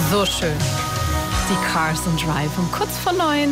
So schön. Die Carson Drive um kurz vor 9.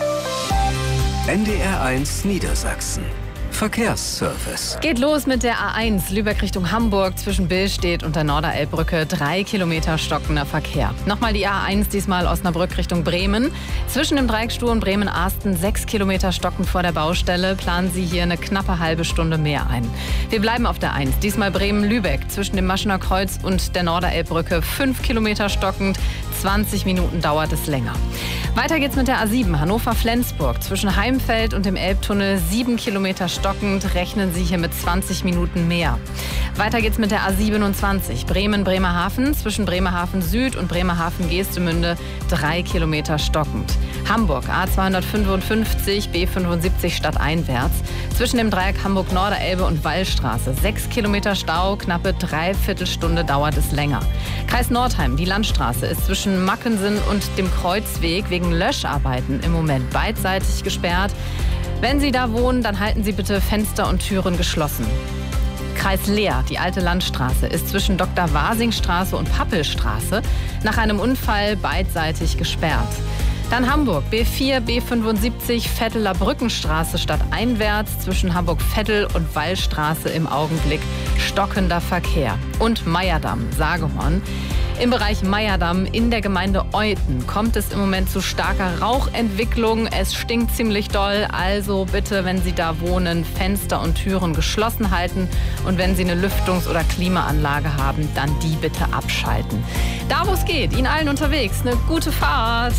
NDR1 Niedersachsen. Verkehrsservice. Geht los mit der A1 Lübeck Richtung Hamburg zwischen Billstedt und der Norderelbbrücke. 3 Kilometer stockender Verkehr. Nochmal die A1, diesmal Osnabrück Richtung Bremen. Zwischen dem Dreiecksstuhl und Bremen-Arsten 6 Kilometer stockend vor der Baustelle. Planen Sie hier eine knappe halbe Stunde mehr ein. Wir bleiben auf der 1. Diesmal Bremen-Lübeck. Zwischen dem Maschener Kreuz und der Norderelbbrücke 5 Kilometer stockend. 20 Minuten dauert es länger. Weiter geht's mit der A7 Hannover-Flensburg. Zwischen Heimfeld und dem Elbtunnel 7 Kilometer stockend. Rechnen Sie hier mit 20 Minuten mehr. Weiter geht's mit der A27 Bremen-Bremerhaven. Zwischen Bremerhaven Süd und Bremerhaven-Geestemünde 3 Kilometer stockend. Hamburg A255 B75 stadteinwärts. Zwischen dem Dreieck Hamburg-Norderelbe und Wallstraße 6 Kilometer Stau. Knappe Dreiviertelstunde dauert es länger. Kreis Nordheim, die Landstraße ist zwischen Mackensen und dem Kreuzweg wegen Löscharbeiten im Moment beidseitig gesperrt. Wenn Sie da wohnen, dann halten Sie bitte Fenster und Türen geschlossen. Kreis Leer, die alte Landstraße, ist zwischen Dr. Wasingstraße und Pappelstraße nach einem Unfall beidseitig gesperrt. Dann Hamburg, B4, B75, Vetteler Brückenstraße stadteinwärts zwischen Hamburg-Vettel und Wallstraße im Augenblick stockender Verkehr. Und Meyerdamm, Sagehorn. Im Bereich Meyerdamm in der Gemeinde Euthen kommt es im Moment zu starker Rauchentwicklung. Es stinkt ziemlich doll, also bitte, wenn Sie da wohnen, Fenster und Türen geschlossen halten. Und wenn Sie eine Lüftungs- oder Klimaanlage haben, dann die bitte abschalten. Da, wo es geht, Ihnen allen unterwegs, eine gute Fahrt.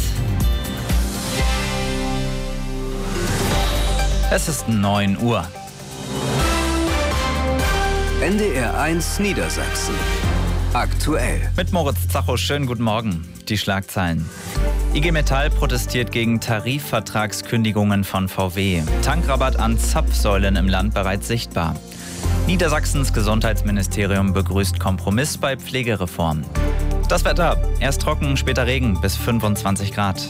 Es ist 9 Uhr. NDR1 Niedersachsen. Aktuell. Mit Moritz Zacho, schönen guten Morgen. Die Schlagzeilen. IG Metall protestiert gegen Tarifvertragskündigungen von VW. Tankrabatt an Zapfsäulen im Land bereits sichtbar. Niedersachsens Gesundheitsministerium begrüßt Kompromiss bei Pflegereform. Das Wetter. Erst trocken, später Regen bis 25 Grad.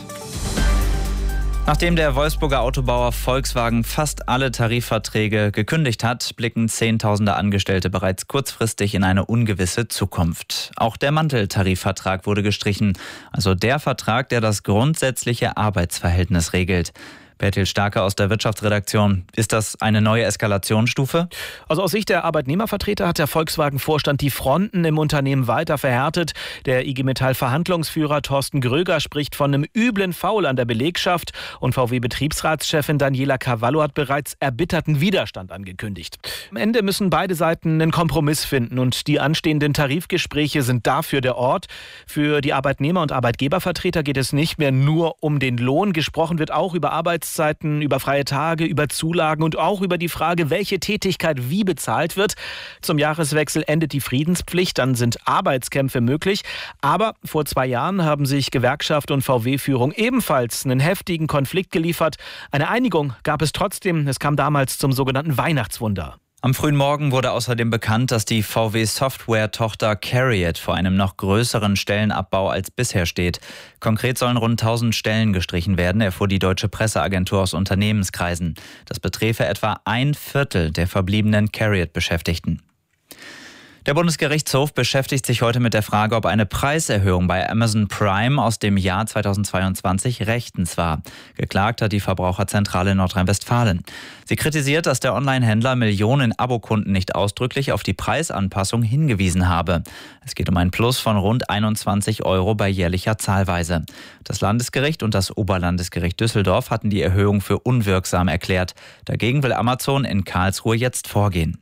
Nachdem der Wolfsburger Autobauer Volkswagen fast alle Tarifverträge gekündigt hat, blicken Zehntausende Angestellte bereits kurzfristig in eine ungewisse Zukunft. Auch der Manteltarifvertrag wurde gestrichen, also der Vertrag, der das grundsätzliche Arbeitsverhältnis regelt. Bertil Starke aus der Wirtschaftsredaktion. Ist das eine neue Eskalationsstufe? Also aus Sicht der Arbeitnehmervertreter hat der Volkswagen-Vorstand die Fronten im Unternehmen weiter verhärtet. Der IG Metall-Verhandlungsführer Thorsten Gröger spricht von einem üblen Foul an der Belegschaft. Und VW-Betriebsratschefin Daniela Cavallo hat bereits erbitterten Widerstand angekündigt. Am Ende müssen beide Seiten einen Kompromiss finden. Und die anstehenden Tarifgespräche sind dafür der Ort. Für die Arbeitnehmer- und Arbeitgebervertreter geht es nicht mehr nur um den Lohn. Gesprochen wird auch über Arbeitszeiten, über freie Tage, über Zulagen und auch über die Frage, welche Tätigkeit wie bezahlt wird. Zum Jahreswechsel endet die Friedenspflicht, dann sind Arbeitskämpfe möglich. Aber vor 2 Jahren haben sich Gewerkschaft und VW-Führung ebenfalls einen heftigen Konflikt geliefert. Eine Einigung gab es trotzdem. Es kam damals zum sogenannten Weihnachtswunder. Am frühen Morgen wurde außerdem bekannt, dass die VW-Software-Tochter CARIAD vor einem noch größeren Stellenabbau als bisher steht. Konkret sollen rund 1000 Stellen gestrichen werden, erfuhr die deutsche Presseagentur aus Unternehmenskreisen. Das beträfe etwa 1/4 der verbliebenen CARIAD-Beschäftigten. Der Bundesgerichtshof beschäftigt sich heute mit der Frage, ob eine Preiserhöhung bei Amazon Prime aus dem Jahr 2022 rechtens war. Geklagt hat die Verbraucherzentrale Nordrhein-Westfalen. Sie kritisiert, dass der Online-Händler Millionen Abokunden nicht ausdrücklich auf die Preisanpassung hingewiesen habe. Es geht um ein Plus von rund 21 € bei jährlicher Zahlweise. Das Landesgericht und das Oberlandesgericht Düsseldorf hatten die Erhöhung für unwirksam erklärt. Dagegen will Amazon in Karlsruhe jetzt vorgehen.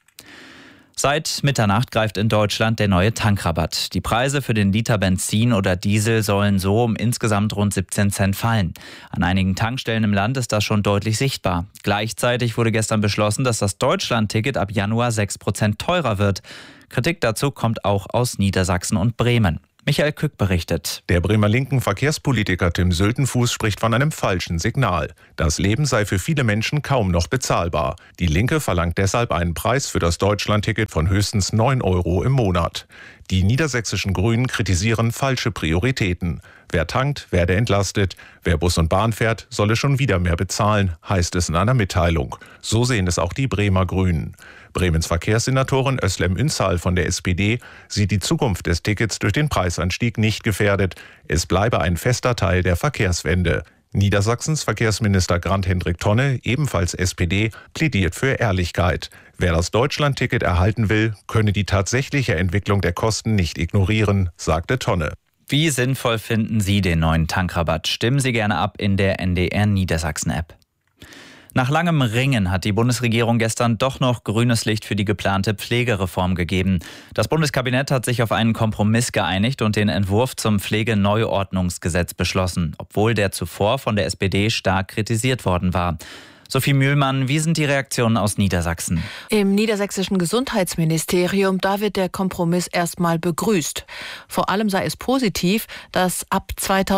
Seit Mitternacht greift in Deutschland der neue Tankrabatt. Die Preise für den Liter Benzin oder Diesel sollen so um insgesamt rund 17 Cent fallen. An einigen Tankstellen im Land ist das schon deutlich sichtbar. Gleichzeitig wurde gestern beschlossen, dass das Deutschland-Ticket ab Januar 6% teurer wird. Kritik dazu kommt auch aus Niedersachsen und Bremen. Michael Kück berichtet. Der Bremer linken Verkehrspolitiker Tim Sültenfuß spricht von einem falschen Signal. Das Leben sei für viele Menschen kaum noch bezahlbar. Die Linke verlangt deshalb einen Preis für das Deutschlandticket von höchstens 9 € im Monat. Die niedersächsischen Grünen kritisieren falsche Prioritäten. Wer tankt, werde entlastet. Wer Bus und Bahn fährt, solle schon wieder mehr bezahlen, heißt es in einer Mitteilung. So sehen es auch die Bremer Grünen. Bremens Verkehrssenatorin Özlem Ünsal von der SPD sieht die Zukunft des Tickets durch den Preisanstieg nicht gefährdet. Es bleibe ein fester Teil der Verkehrswende. Niedersachsens Verkehrsminister Grant-Hendrik Tonne, ebenfalls SPD, plädiert für Ehrlichkeit. Wer das Deutschland-Ticket erhalten will, könne die tatsächliche Entwicklung der Kosten nicht ignorieren, sagte Tonne. Wie sinnvoll finden Sie den neuen Tankrabatt? Stimmen Sie gerne ab in der NDR Niedersachsen-App. Nach langem Ringen hat die Bundesregierung gestern doch noch grünes Licht für die geplante Pflegereform gegeben. Das Bundeskabinett hat sich auf einen Kompromiss geeinigt und den Entwurf zum Pflegeneuordnungsgesetz beschlossen, obwohl der zuvor von der SPD stark kritisiert worden war. Sophie Mühlmann, wie sind die Reaktionen aus Niedersachsen? Im niedersächsischen Gesundheitsministerium, da wird der Kompromiss erstmal begrüßt. Vor allem sei es positiv, dass ab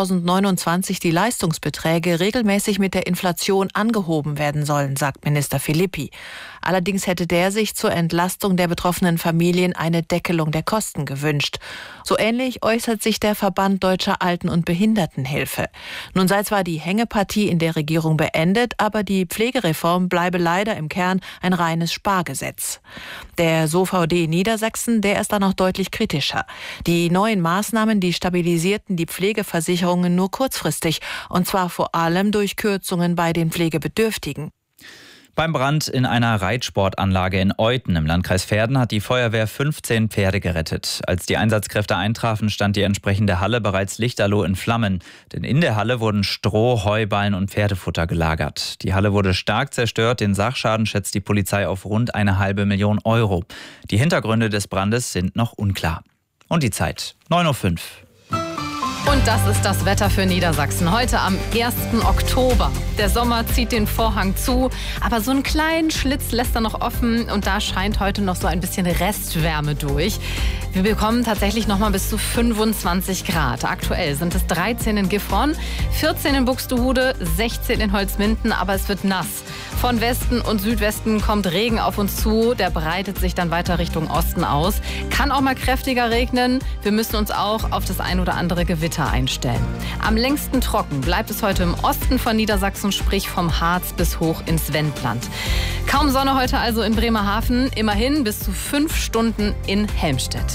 2029 die Leistungsbeträge regelmäßig mit der Inflation angehoben werden sollen, sagt Minister Philippi. Allerdings hätte der sich zur Entlastung der betroffenen Familien eine Deckelung der Kosten gewünscht. So ähnlich äußert sich der Verband Deutscher Alten- und Behindertenhilfe. Nun sei zwar die Hängepartie in der Regierung beendet, aber die Pflegereform bleibe leider im Kern ein reines Spargesetz. Der SOVD Niedersachsen, der ist da noch deutlich kritischer. Die neuen Maßnahmen, die stabilisierten die Pflegeversicherungen nur kurzfristig, und zwar vor allem durch Kürzungen bei den Pflegebedürftigen. Beim Brand in einer Reitsportanlage in Euthen im Landkreis Verden hat die Feuerwehr 15 Pferde gerettet. Als die Einsatzkräfte eintrafen, stand die entsprechende Halle bereits lichterloh in Flammen. Denn in der Halle wurden Stroh, Heuballen und Pferdefutter gelagert. Die Halle wurde stark zerstört. Den Sachschaden schätzt die Polizei auf rund 500.000 Euro. Die Hintergründe des Brandes sind noch unklar. Und die Zeit, 9:05 Uhr. Und das ist das Wetter für Niedersachsen. Heute am 1. Oktober. Der Sommer zieht den Vorhang zu, aber so einen kleinen Schlitz lässt er noch offen und da scheint heute noch so ein bisschen Restwärme durch. Wir bekommen tatsächlich noch mal bis zu 25 Grad. Aktuell sind es 13 in Gifhorn, 14 in Buxtehude, 16 in Holzminden, aber es wird nass. Von Westen und Südwesten kommt Regen auf uns zu. Der breitet sich dann weiter Richtung Osten aus. Kann auch mal kräftiger regnen. Wir müssen uns auch auf das ein oder andere Gewitter einstellen. Am längsten trocken bleibt es heute im Osten von Niedersachsen, sprich vom Harz bis hoch ins Wendland. Kaum Sonne heute also in Bremerhaven. Immerhin bis zu 5 Stunden in Helmstedt.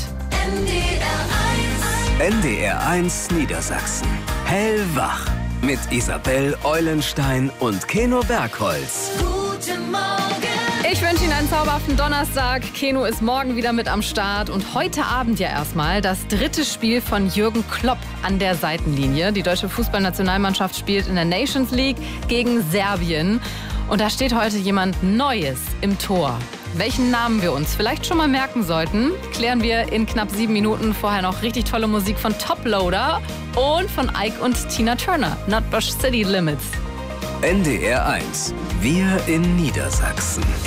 NDR 1 Niedersachsen. Hellwach. Mit Isabel Eulenstein und Keno Bergholz. Guten Morgen. Ich wünsche Ihnen einen zauberhaften Donnerstag. Keno ist morgen wieder mit am Start. Und heute Abend ja erstmal das 3. Spiel von Jürgen Klopp an der Seitenlinie. Die deutsche Fußballnationalmannschaft spielt in der Nations League gegen Serbien. Und da steht heute jemand Neues im Tor. Welchen Namen wir uns vielleicht schon mal merken sollten, klären wir in knapp 7 Minuten. Vorher noch richtig tolle Musik von Toploader und von Ike und Tina Turner. Nutbush City Limits. NDR 1. Wir in Niedersachsen.